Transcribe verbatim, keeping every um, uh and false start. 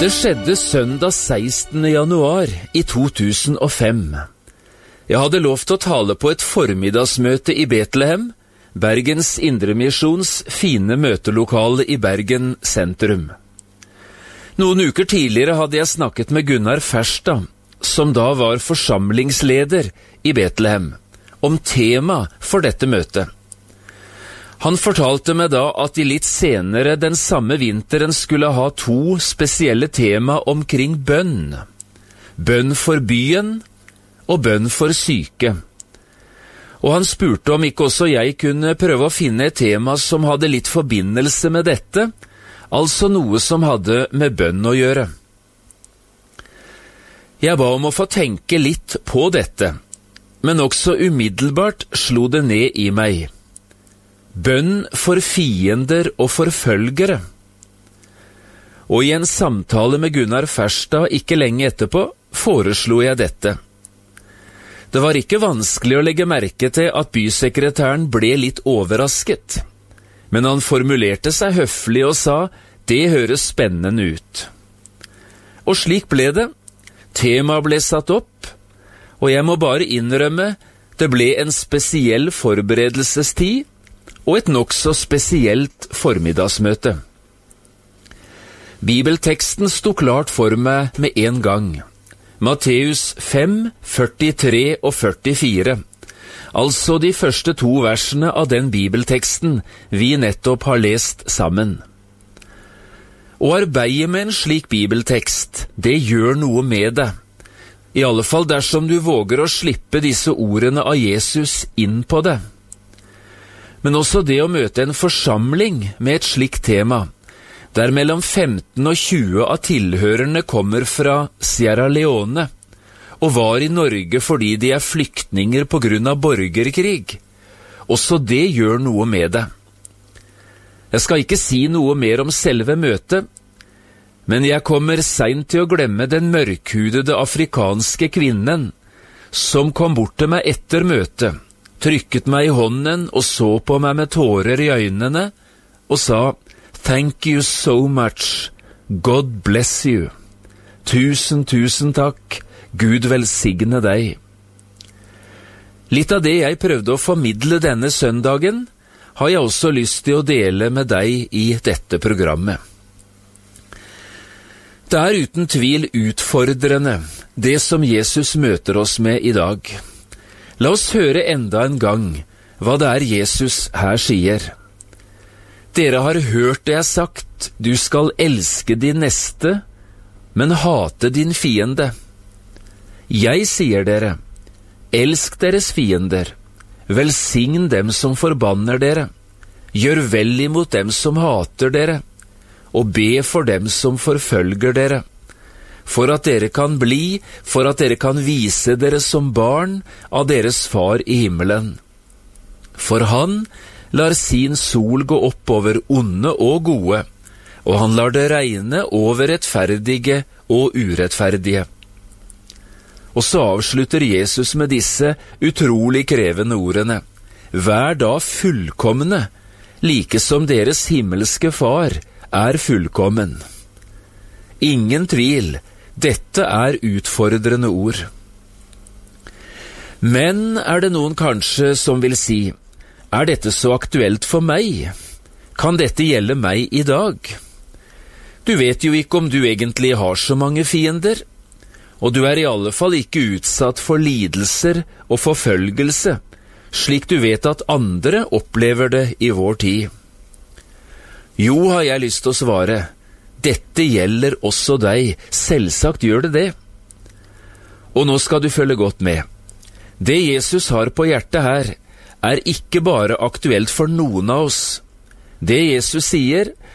Det skjedde søndag sekstende januar i to tusen og fem. Jeg hadde lovt å tale på et formiddagsmøte i Betlehem, Bergens Indremisjons fine møtelokale i Bergen sentrum. Noen uker tidligere hadde jeg snakket med Gunnar Ferstad, som da var forsamlingsleder i Betlehem, om tema for dette møtet. Han fortalte meg da at de litt senere den samme vinteren skulle ha to spesielle tema omkring bønn. Bønn for byen og bønn for syke. Og han spurte om ikke også jeg kunne prøve å finne et tema som hadde litt forbindelse med dette, altså noe som hadde med bønn å gjøre. Jeg ba om å få tenke litt på dette, men også umiddelbart slo det ned i meg. Bønn for fiender og forfølgere. Og i en samtale med Gunnar Ferstad ikke lenge etterpå foreslo jeg dette. Det var ikke vanskelig å legge merke til at bysekretæren ble litt overrasket, men han formulerte seg høflig og sa, det høres spennende ut. Og slik ble det. Temaet ble satt opp, og jeg må bare innrømme, det ble en spesiell forberedelsestid, og et nokså spesielt formiddagsmøte. Bibelteksten sto klart for meg med en gang. Matteus fem, førtitre og førtifire, altså de første to versene av den bibelteksten vi nettopp har lest sammen. Å arbeide med en slik bibeltekst, det gjør noe med deg. I alle fall dersom du våger å slippe disse ordene av Jesus inn på det. Men også det å møte en forsamling med et slikt tema, der mellom femten og tjue av tilhørerne kommer fra Sierra Leone, og var i Norge fordi de er flyktninger på grunn av borgerkrig. Også det gjør noe med det. Jeg skal ikke si noe mer om selve møtet, men jeg kommer sent til å glemme den mørkhudede afrikanske kvinnen, som kom bort til meg etter møtet, trykket meg i hånden og så på meg med tårer i øynene, og sa, «Thank you so much, God bless you. Tusen, tusen takk, Gud velsigne deg.» Litt av det jeg prøvde å formidle denne søndagen, har jeg også lyst til å dele med deg i dette programmet. Det er uten tvil utfordrende, det som Jesus møter oss med i dag. La oss høre enda en gang hva det er Jesus her sier. Dere har hørt det jeg sagt, du skal elske din neste, men hate din fiende. Jeg sier dere, elsk deres fiender, velsign dem som forbanner dere, gjør vel imot dem som hater dere, og be for dem som forfølger dere, for at dere kan bli, for at dere kan vise dere som barn av deres far i himmelen. For han lar sin sol gå opp over onde og gode, og han lar det regne over rettferdige og urettferdige. Og så avslutter Jesus med disse utrolig krevende ordene. Vær da fullkomne, like som deres himmelske far er fullkommen. Ingen tvil, dette er utfordrende ord. Men er det noen kanskje som vil si, er dette så aktuelt for meg? Kan dette gjelde meg i dag? Du vet jo ikke om du egentlig har så mange fiender, og du er i alle fall ikke utsatt for lidelser og forfølgelse, slik du vet at andre opplever det i vår tid. Jo, har jeg lyst til å svare, dette gjelder også deg, selvsagt gjør det det. Og nå skal du følge godt med. Det Jesus har på hjertet her, er ikke bare aktuelt for noen av oss. Det Jesus sier,